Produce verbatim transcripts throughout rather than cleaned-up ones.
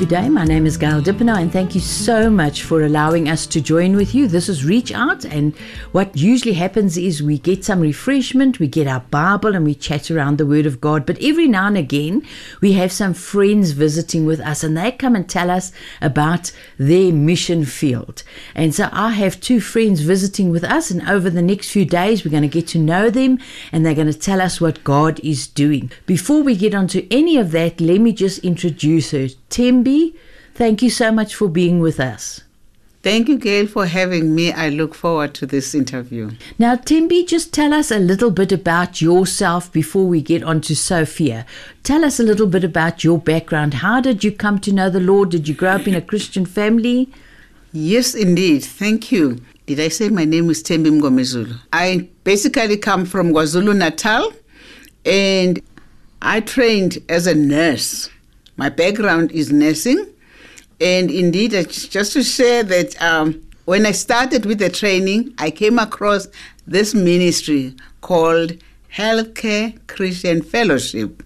Good day, my name is Gail Dippenaar, and thank you so much for allowing us to join with you. This is Reach Out, and what usually happens is we get some refreshment, we get our Bible, and we chat around the Word of God. But every now and again, we have some friends visiting with us, and they come and tell us about their mission field. And so I have two friends visiting with us, and over the next few days, we're going to get to know them, and they're going to tell us what God is doing. Before we get on to any of that, let me just introduce her. Thembi, thank you so much for being with us. Thank you, Gail, for having me. I look forward to this interview. Now, Thembi, just tell us a little bit about yourself before we get on to Sophia. Tell us a little bit about your background. How did you come to know the Lord? Did you grow up in a Christian family? Yes, indeed. Thank you. Did I say my name is Thembi Mngomezulu? I basically come from KwaZulu-Natal, and I trained as a nurse. My background is nursing, and indeed, just to share that um, when I started with the training, I came across this ministry called Healthcare Christian Fellowship,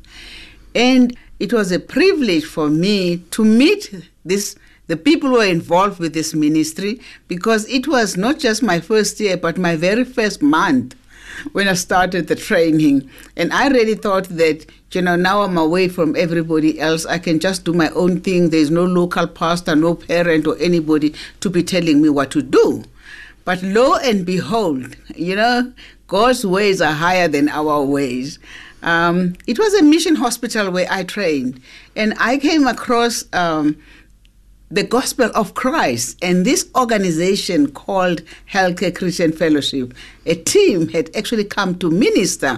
and it was a privilege for me to meet this the people who were involved with this ministry, because it was not just my first year, but my very first month when I started the training. And I really thought that, you know, now I'm away from everybody else. I can just do my own thing. There's no local pastor, no parent or anybody to be telling me what to do. But lo and behold, you know, God's ways are higher than our ways. Um, it was a mission hospital where I trained. And I came across um, the Gospel of Christ, and this organization called Healthcare Christian Fellowship, a team had actually come to minister.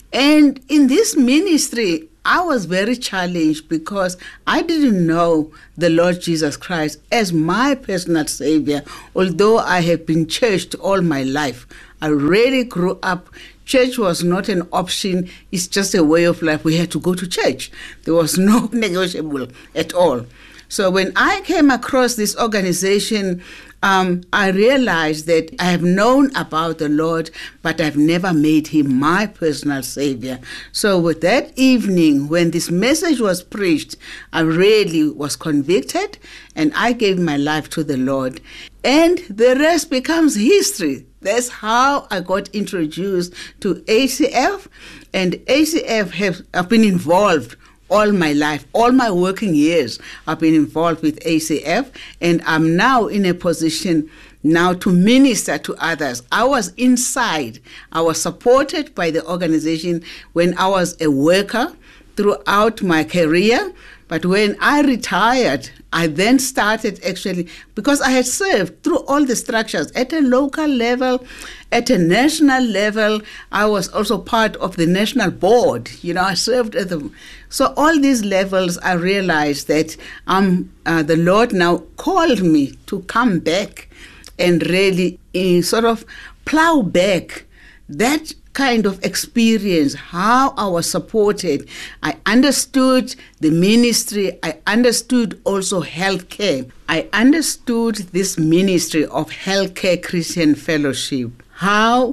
And in this ministry, I was very challenged because I didn't know the Lord Jesus Christ as my personal Savior, although I have been churched all my life. I really grew up. Church was not an option. It's just a way of life. We had to go to church. There was no negotiable at all. So when I came across this organization, um, I realized that I have known about the Lord, but I've never made him my personal Savior. So with that evening, when this message was preached, I really was convicted, and I gave my life to the Lord. And the rest becomes history. That's how I got introduced to A C F, and A C F have, have been involved all my life, all my working years, I've been involved with A C F, and I'm now in a position now to minister to others. I was inside. I was supported by the organization when I was a worker throughout my career. But when I retired, I then started actually, because I had served through all the structures at a local level, at a national level. I was also part of the national board. You know, I served at the, so all these levels, I realized that um, uh, the Lord now called me to come back and really uh, sort of plow back that kind of experience, how I was supported. I understood the ministry. I understood also healthcare. I understood this ministry of Healthcare Christian Fellowship, how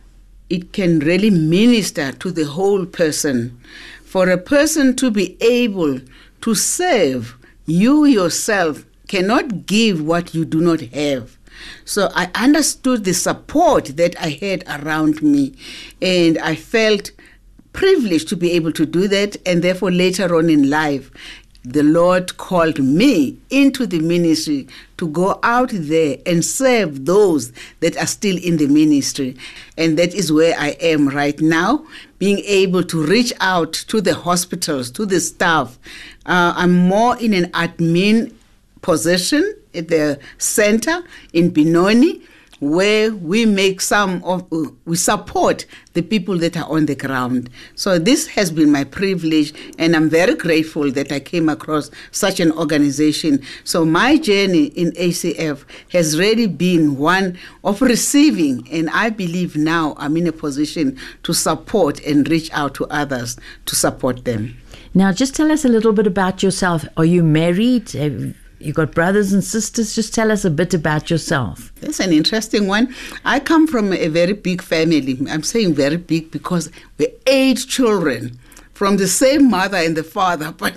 it can really minister to the whole person. For a person to be able to serve, you yourself cannot give what you do not have. So I understood the support that I had around me, and I felt privileged to be able to do that. And therefore, later on in life, the Lord called me into the ministry to go out there and serve those that are still in the ministry. And that is where I am right now, being able to reach out to the hospitals, to the staff. Uh, I'm more in an admin position at the center in Benoni, where we make some of, we support the people that are on the ground. So this has been my privilege, and I'm very grateful that I came across such an organization. So my journey in A C F has really been one of receiving, and I believe now I'm in a position to support and reach out to others to support them. Now, just tell us a little bit about yourself. Are you married? Have you got brothers and sisters? Just tell us a bit about yourself. That's an interesting one. I come from a very big family. I'm saying very big because we're eight children from the same mother and the father, but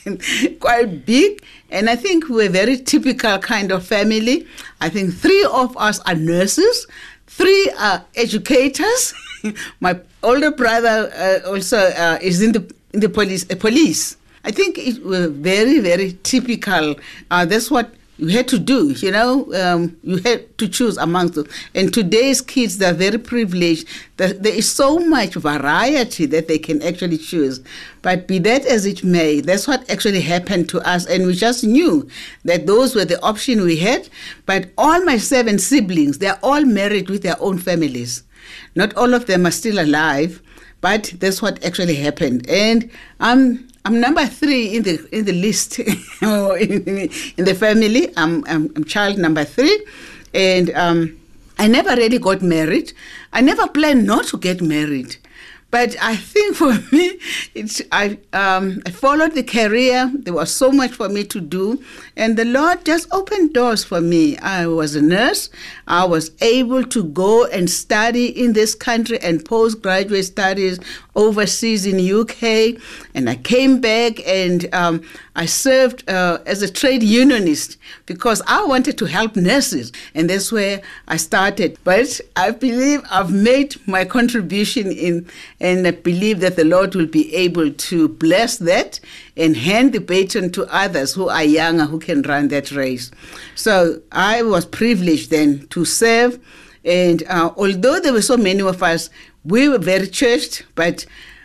quite big. And I think we're a very typical kind of family. I think three of us are nurses, three are educators. My older brother uh, also uh, is in the in the police. Uh, police. I think it was very, very typical. Uh, that's what you had to do, you know. Um, you had to choose amongst them. And today's kids, they're very privileged. There is so much variety that they can actually choose. But be that as it may, that's what actually happened to us. And we just knew that those were the options we had. But all my seven siblings, they're all married with their own families. Not all of them are still alive, but that's what actually happened. And I'm I'm number three in the in the list in, in the family. I'm, I'm I'm child number three, and um, I never really got married. I never planned not to get married. But I think for me, it's I um, I followed the career. There was so much for me to do, and the Lord just opened doors for me. I was a nurse. I was able to go and study in this country and postgraduate studies overseas in U K, and I came back and um, I served uh, as a trade unionist because I wanted to help nurses, and that's where I started. But I believe I've made my contribution in. And I believe that the Lord will be able to bless that and hand the baton to others who are younger, who can run that race. So I was privileged then to serve. And uh, although there were so many of us, we were very churched, but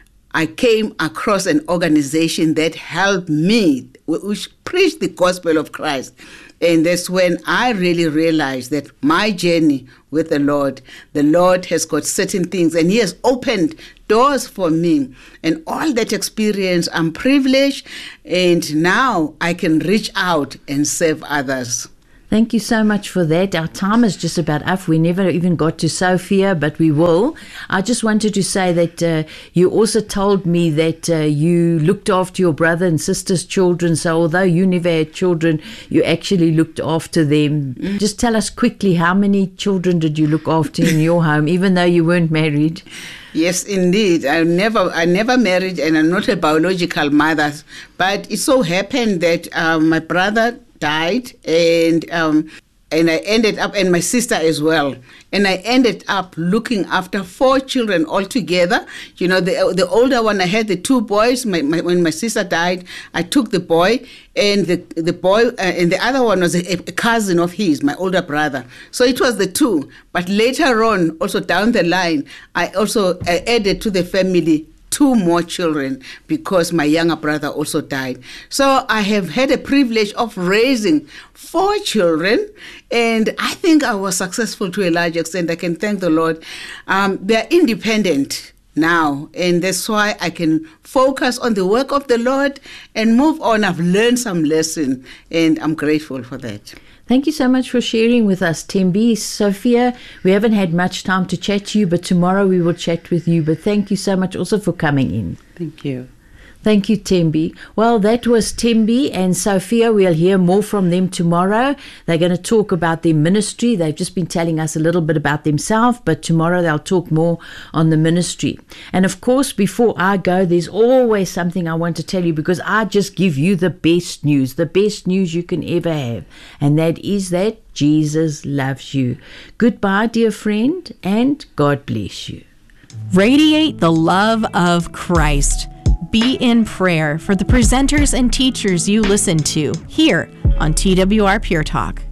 I came across an organization that helped me, which preached the gospel of Christ. And that's when I really realized that my journey with the Lord, the Lord has got certain things, and He has opened doors for me. And all that experience, I'm privileged, and now I can reach out and serve others. Thank you so much for that. Our time is just about up. We never even got to Sophia, but we will. I just wanted to say that uh, you also told me that uh, you looked after your brother and sister's children. So although you never had children, you actually looked after them. Mm. Just tell us quickly, how many children did you look after in your home, even though you weren't married? Yes, indeed. I never, I never married, and I'm not a biological mother. But it so happened that um, my brother died, and um, and I ended up, and my sister as well, and I ended up looking after four children altogether. You know, the the older one, I had the two boys. My, my, when my sister died, I took the boy, and the the boy, uh, and the other one was a, a cousin of his, my older brother. So it was the two. But later on, also down the line, I also uh, added to the family two more children because my younger brother also died. So I have had a privilege of raising four children, and I think I was successful to a large extent. I can thank the Lord. Um, they're independent now, and that's why I can focus on the work of the Lord and move on. I've learned some lesson, and I'm grateful for that. Thank you so much for sharing with us, Thembi. Sophia, we haven't had much time to chat to you, but tomorrow we will chat with you. But thank you so much also for coming in. Thank you. Thank you, Thembi. Well, that was Thembi and Sophia. We'll hear more from them tomorrow. They're going to talk about their ministry. They've just been telling us a little bit about themselves, but tomorrow they'll talk more on the ministry. And of course, before I go, there's always something I want to tell you, because I just give you the best news, the best news you can ever have. And that is that Jesus loves you. Goodbye, dear friend, and God bless you. Radiate the love of Christ. Be in prayer for the presenters and teachers you listen to here on T W R Pure Talk.